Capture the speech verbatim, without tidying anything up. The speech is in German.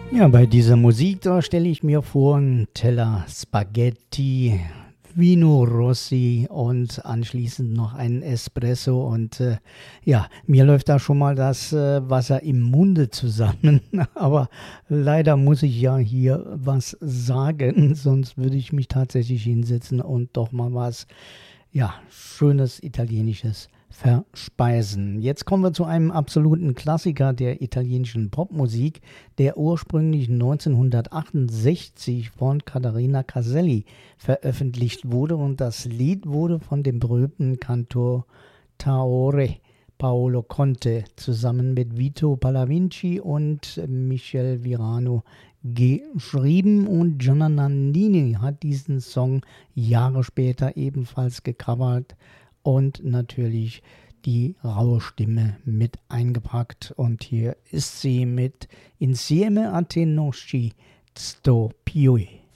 Ja, bei dieser Musik, da stelle ich mir vor, einen Teller Spaghetti, Vino Rossi und anschließend noch einen Espresso. Und äh, ja, mir läuft da schon mal das äh, Wasser im Munde zusammen. Aber leider muss ich ja hier was sagen, sonst würde ich mich tatsächlich hinsetzen und doch mal was, ja, schönes italienisches verspeisen. Jetzt kommen wir zu einem absoluten Klassiker der italienischen Popmusik, der ursprünglich neunzehnhundertachtundsechzig von Caterina Caselli veröffentlicht wurde, und das Lied wurde von dem berühmten Cantautore Paolo Conte zusammen mit Vito Pallavinci und Michel Virano geschrieben, und Gianna Nannini hat diesen Song Jahre später ebenfalls gecovert und natürlich die raue Stimme mit eingepackt. Und hier ist sie mit Insieme a te nosci sto più.